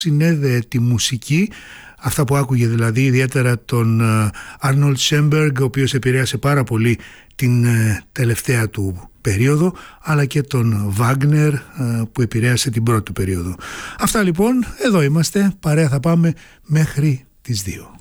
συνέδεε τη μουσική, αυτά που άκουγε δηλαδή, ιδιαίτερα τον Arnold Schoenberg, ο οποίος επηρέασε πάρα πολύ την τελευταία του περίοδο, αλλά και τον Wagner που επηρέασε την πρώτη του περίοδο. Αυτά λοιπόν, εδώ είμαστε, παρέα θα πάμε μέχρι τις 2.